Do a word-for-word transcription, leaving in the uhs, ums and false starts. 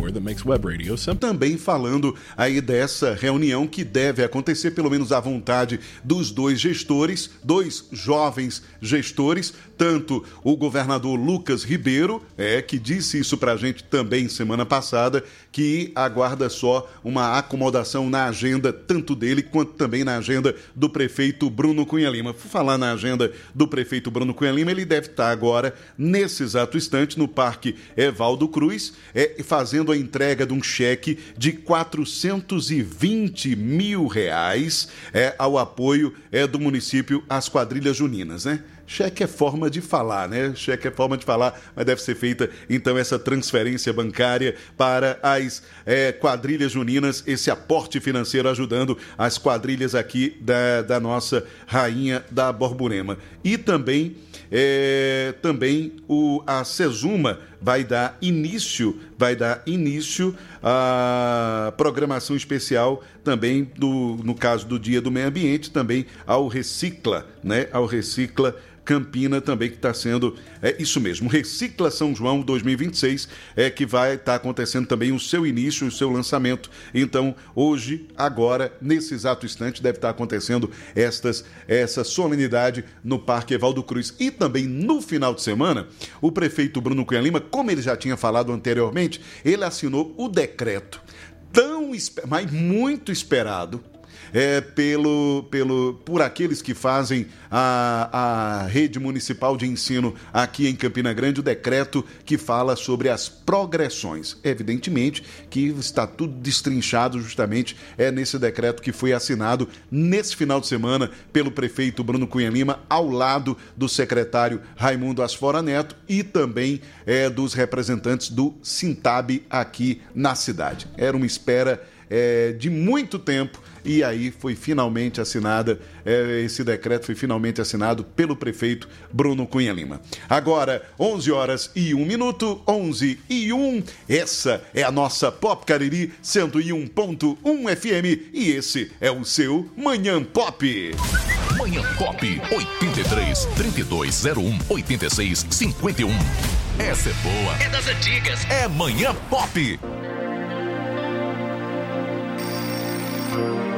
software that makes web radio simple. Também falando aí dessa reunião que deve acontecer, pelo menos à vontade dos dois gestores, dois jovens gestores, tanto o governador Lucas Ribeiro, é, que disse isso pra gente também semana passada, que aguarda só uma acomodação na agenda tanto dele quanto também na agenda do prefeito Bruno Cunha Lima. Por falar na agenda do prefeito Bruno Cunha Lima, ele deve estar agora, nesse exato instante, no Parque Evaldo Cruz, é, fazendo a entrega de um cheque de quatrocentos e vinte mil reais é, ao apoio é, do município às quadrilhas juninas, né? Cheque é forma de falar, né? Cheque é forma de falar, mas deve ser feita, então, essa transferência bancária para as é, quadrilhas juninas, esse aporte financeiro ajudando as quadrilhas aqui da, da nossa rainha da Borborema. E também, é, também o, a Sesuma vai dar início, vai dar início à programação especial também, do, no caso do Dia do Meio Ambiente, também ao Recicla, né? Ao Recicla Campina também, que está sendo, é isso mesmo, Recicla São João dois mil e vinte e seis, é que vai estar tá acontecendo também o seu início, o seu lançamento. Então, hoje, agora, nesse exato instante, deve estar tá acontecendo estas, essa solenidade no Parque Evaldo Cruz. E também, no final de semana, o prefeito Bruno Cunha Lima, como ele já tinha falado anteriormente, ele assinou o decreto tão, mas muito esperado, É, pelo, pelo, por aqueles que fazem a, a rede municipal de ensino aqui em Campina Grande, o decreto que fala sobre as progressões. Evidentemente que está tudo destrinchado justamente é nesse decreto que foi assinado nesse final de semana pelo prefeito Bruno Cunha Lima, ao lado do secretário Raimundo Asfora Neto e também é, dos representantes do Sintab aqui na cidade. Era uma espera é, de muito tempo. E aí foi finalmente assinada, é, esse decreto foi finalmente assinado pelo prefeito Bruno Cunha Lima. Agora, onze horas e um minuto, onze e um, essa é a nossa Pop Cariri cento e um ponto um F M e esse é o seu Manhã Pop. Manhã Pop, oitenta e três, trinta e dois, zero um, oitenta e seis, cinquenta e um. Essa é boa. É das antigas. É Manhã Pop.